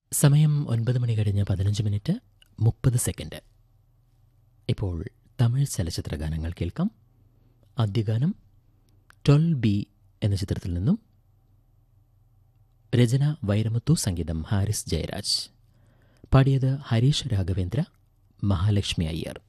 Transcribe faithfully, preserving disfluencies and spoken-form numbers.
സമയം ഒൻപത് മണി കഴിഞ്ഞ് പതിനഞ്ച് മിനിറ്റ് മുപ്പത് സെക്കൻഡ്. ഇപ്പോൾ തമിഴ് ചലച്ചിത്ര ഗാനങ്ങൾ കേൾക്കാം. ആദ്യ ഗാനം ട്വൽവ് ബി എന്ന ചിത്രത്തിൽ നിന്നും. രചന വൈരമുത്തു, സംഗീതം ഹാരിസ് ജയരാജ്. പാടിയത് ഹരീഷ് രാഘവേന്ദ്ര, മഹാലക്ഷ്മി അയ്യർ.